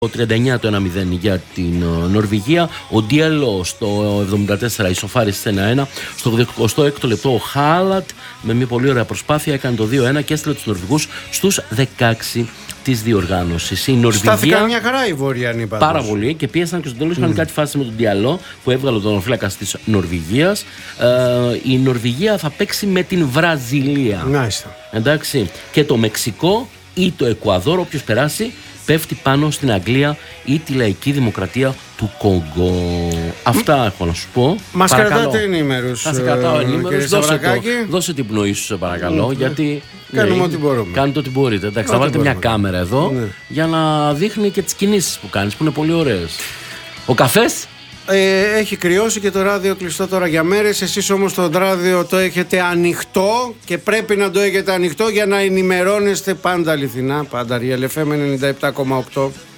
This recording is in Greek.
39 το 1-0 για την Νορβηγία. Ο Ντιέλο στο 74 ισοφάρισε 1-1. Στο 26ο λεπτό ο Χάλατ με μια πολύ ωραία προσπάθεια έκανε το 2-1 και έστειλε τους Νορβηγούς στους 16 της διοργάνωσης. Η Νορβηγία. Στάθηκαν μια χαρά οι Βόρειανοι πάντως. Πάρα πολύ και πίεσαν και στο τέλος είχαν κάτι φάση με τον Ντιαλό που έβγαλε τον φύλακα της Νορβηγίας. Η Νορβηγία θα παίξει με την Βραζιλία. Μάλιστα. Εντάξει. Και το Μεξικό ή το Εκουαδόρ, όποιος περάσει, πέφτει πάνω στην Αγγλία ή τη Λαϊκή Δημοκρατία του Κόγκο. Αυτά έχω να σου πω. Μας κρατάτε ενήμερους. Θα σε κρατάω ενήμερους. Δώσε την πνοή σου, σε παρακαλώ. Γιατί κάνουμε ό,τι μπορούμε. Κάνετε ό,τι μπορείτε. Εντάξει, θα βάλετε μια κάμερα εδώ για να δείχνει και τις κινήσεις που κάνεις, που είναι πολύ ωραίες. Ο καφές. Έχει κρυώσει και το ράδιο κλειστό τώρα για μέρες. Εσείς όμως το ράδιο το έχετε ανοιχτό και πρέπει να το έχετε ανοιχτό για να ενημερώνεστε πάντα αληθινά. Πάντα Real FM 97,8.